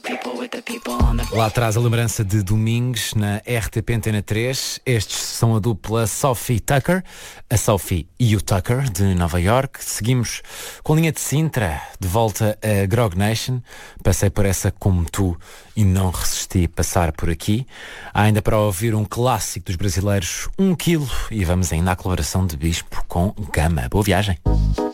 Lá atrás a lembrança de Domingos na RTP Antena 3. Estes são a dupla Sophie Tucker, a Sophie e o Tucker de Nova York. Seguimos com a linha de Sintra, de volta a Grog Nation. Passei por essa como tu e não resisti a passar por aqui. Há ainda para ouvir um clássico dos brasileiros, 1 quilo, e vamos ainda à colaboração de Bispo com Gama. Boa viagem.